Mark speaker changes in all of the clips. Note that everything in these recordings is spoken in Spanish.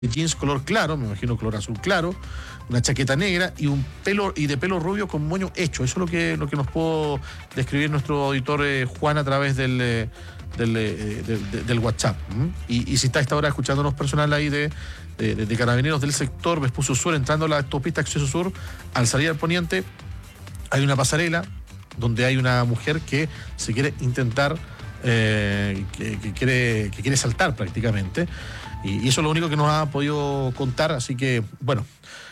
Speaker 1: jeans color claro, me imagino color azul claro, una chaqueta negra y de pelo rubio con moño hecho. Eso es lo que nos pudo describir nuestro auditor Juan a través del WhatsApp. Y si está a esta hora escuchándonos personal ahí de carabineros del sector Vespucio Sur, entrando a la autopista Acceso Sur, al salir al poniente hay una pasarela donde hay una mujer que se quiere intentar, que quiere saltar prácticamente. Y eso es lo único que nos ha podido contar, así que, bueno,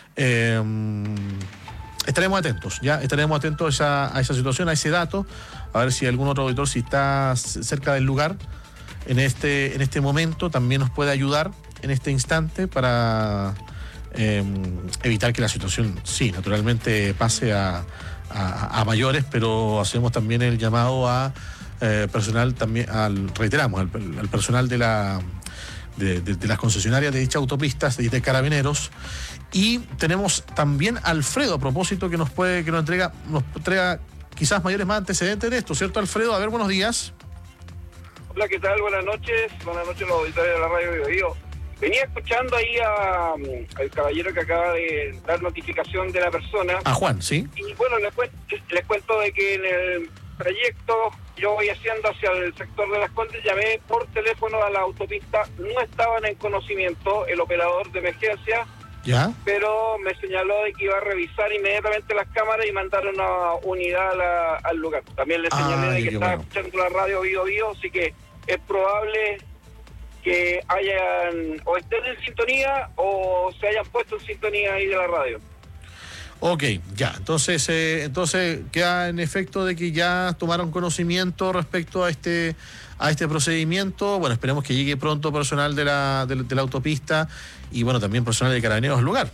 Speaker 1: estaremos atentos a esa situación, a ese dato, a ver si algún otro auditor, si está cerca del lugar en este momento, también nos puede ayudar en este instante para evitar que la situación, sí, naturalmente pase a mayores, pero hacemos también el llamado a personal, también reiteramos, al personal de las concesionarias de dichas autopistas y de carabineros. Y tenemos también a Alfredo, a propósito, que nos entrega quizás mayores más antecedentes de esto, ¿cierto, Alfredo? A ver, buenos días.
Speaker 2: Hola, ¿qué tal? Buenas noches los auditores de la radio Bio Bio. Venía escuchando ahí al caballero que acaba de dar notificación de la persona.
Speaker 1: A Juan, ¿sí?
Speaker 2: Y bueno, les cuento de que en el trayecto yo voy haciendo hacia el sector de Las Condes, llamé por teléfono a la autopista, no estaban en conocimiento el operador de emergencia,
Speaker 1: ¿ya?
Speaker 2: Pero me señaló de que iba a revisar inmediatamente las cámaras y mandar una unidad al lugar. También le señalé de que estaba escuchando la radio Bio Bio, así que es probable que hayan o estén en sintonía o se hayan puesto en sintonía ahí de la radio.
Speaker 1: Ok, ya, entonces queda en efecto de que ya tomaron conocimiento respecto a este procedimiento. Bueno, esperemos que llegue pronto personal de la autopista y bueno, también personal de carabineros al lugar.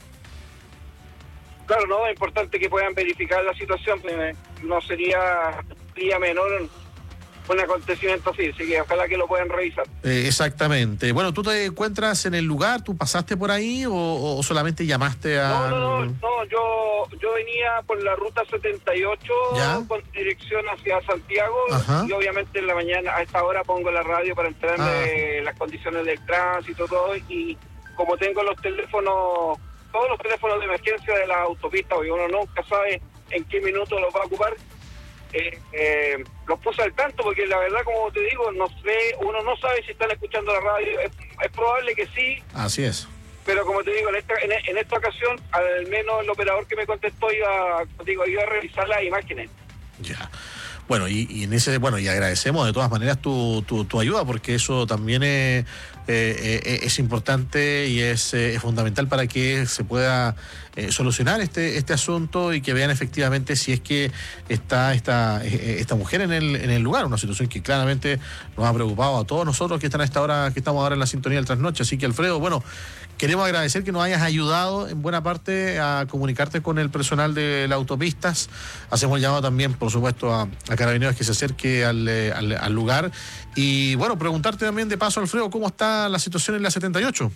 Speaker 2: Claro, no, es importante que puedan verificar la situación, pues no sería menor un acontecimiento así que ojalá que lo puedan revisar.
Speaker 1: Exactamente. Bueno, ¿tú te encuentras en el lugar? ¿Tú pasaste por ahí o solamente llamaste a...?
Speaker 2: No, yo venía por la ruta 78. ¿Ya? Con dirección hacia Santiago. Ajá. Y obviamente en la mañana a esta hora pongo la radio para enterarme de las condiciones del tránsito, todo, y como tengo todos los teléfonos de emergencia de la autopista, porque uno nunca sabe en qué minuto los va a ocupar, los puse al tanto, porque la verdad, como te digo, uno no sabe si están escuchando la radio. Es probable que sí.
Speaker 1: Así es.
Speaker 2: Pero como te digo, en esta ocasión, al menos el operador que me contestó iba a revisar las imágenes.
Speaker 1: Ya. Bueno, y agradecemos de todas maneras tu ayuda, porque eso también es importante y es fundamental para que se pueda solucionar este asunto y que vean efectivamente si es que está esta mujer en el lugar, una situación que claramente nos ha preocupado a todos nosotros que están a esta hora, que estamos ahora en la sintonía del trasnoche. Así que, Alfredo, bueno, queremos agradecer que nos hayas ayudado en buena parte a comunicarte con el personal de las autopistas. Hacemos el llamado también, por supuesto, a Carabineros que se acerque al lugar. Y bueno, preguntarte también de paso, Alfredo, ¿cómo está la situación en la 78?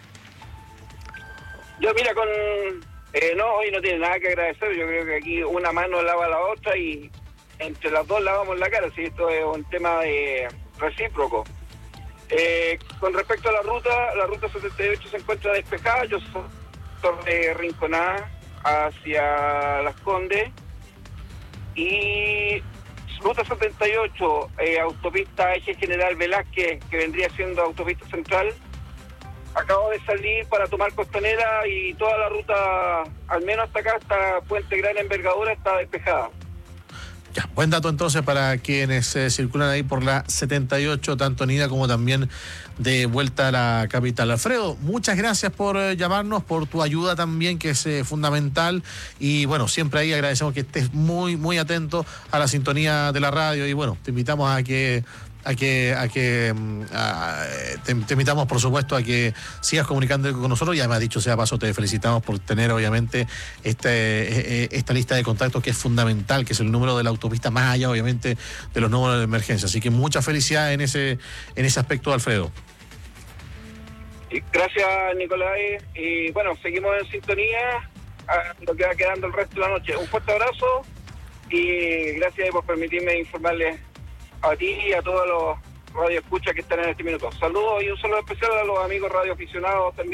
Speaker 2: Yo, mira, hoy no tiene nada que agradecer. Yo creo que aquí una mano lava la otra y entre las dos lavamos la cara. Si esto es un tema de recíproco. Con respecto a la ruta 78 se encuentra despejada. Yo soy de Rinconada hacia Las Condes y ruta 78, autopista Eje General Velázquez, que vendría siendo autopista central. Acabo de salir para tomar Costanera y toda la ruta, al menos hasta acá, hasta Puente Gran Envergadura, está despejada.
Speaker 1: Ya, buen dato entonces para quienes circulan ahí por la 78, tanto en ida como también de vuelta a la capital. Alfredo, muchas gracias por llamarnos, por tu ayuda también, que es fundamental. Y bueno, siempre ahí agradecemos que estés muy, muy atento a la sintonía de la radio. Y bueno, te invitamos te invitamos, por supuesto, a que sigas comunicando con nosotros. Ya me has dicho, sea paso, te felicitamos por tener obviamente esta lista de contactos que es fundamental, que es el número de la autopista, más allá obviamente de los números de emergencia. Así que mucha felicidad en ese aspecto, Alfredo.
Speaker 2: Gracias, Nicolás, y bueno, seguimos en sintonía a lo que va quedando el resto de la noche. Un fuerte abrazo y gracias por permitirme informarles a ti y a todos radio escucha que están en este minuto. Saludos y un saludo especial a los amigos radioaficionados también.